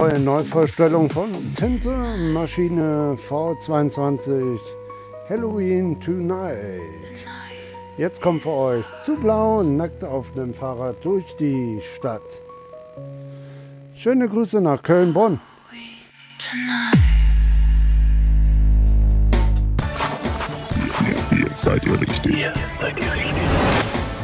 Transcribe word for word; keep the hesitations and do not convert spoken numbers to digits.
brandneue Neuvorstellung von Tänzemaschine V zweiundzwanzig Halloween Tonight. Jetzt kommt für euch zu blau, nackt auf dem Fahrrad durch die Stadt. Schöne Grüße nach Köln-Bonn. Hier, hier seid ihr richtig. Hier seid ihr richtig.